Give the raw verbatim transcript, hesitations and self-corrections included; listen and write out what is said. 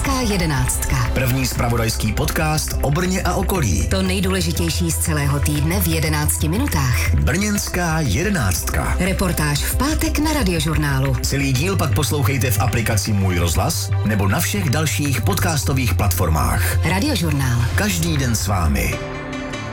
Brněnská jedenáctka. První zpravodajský podcast o Brně a okolí. To nejdůležitější z celého týdne v jedenácti minutách. Brněnská jedenáctka. Reportáž v pátek na Radiožurnálu. Celý díl pak poslouchejte v aplikaci Můj rozhlas nebo na všech dalších podcastových platformách. Radiožurnál. Každý den s vámi.